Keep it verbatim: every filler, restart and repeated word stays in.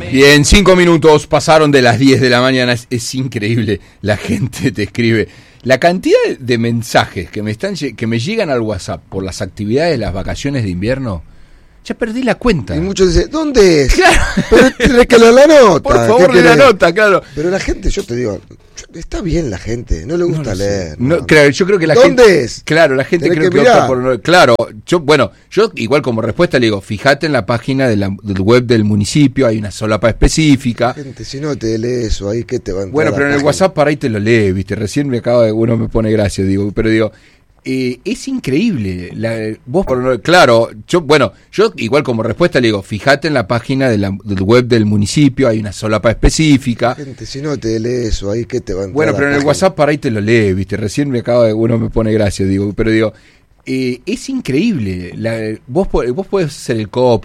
Bien, cinco minutos pasaron de las diez de la mañana. Es, es increíble. La gente te escribe. La cantidad de mensajes que me están que me llegan al WhatsApp por las actividades de las vacaciones de invierno, ya perdí la cuenta. Y muchos dicen, ¿dónde es? Claro. Pero tienes que leer la nota. Por favor, lee la nota, claro. Pero la gente, yo te digo, está bien la gente, no le gusta no leer. No, no, claro, yo creo que la ¿Dónde gente, es? Claro, la gente Tenés creo que que, mirar. opta por no, claro, yo bueno, yo igual como respuesta le digo, fíjate en la página de la, del web del municipio, hay una solapa específica. Gente, si no te lee eso, ahí que te va a entrar. Bueno, pero en el WhatsApp para ahí te lo lee, viste, recién me acaba de, uno me pone gracia, digo, pero digo, eh, es increíble, la, vos por no, claro, yo bueno, yo igual como respuesta le digo, fíjate en la página de la, del web del municipio, hay una solapa específica. Gente, si no te lee eso, ahí que te va a entrar. Bueno, pero en el WhatsApp para ahí te lo lee, viste, recién me acaba de, uno me pone gracia, digo, pero digo, eh, es increíble, la, vos vos podés hacer el copy.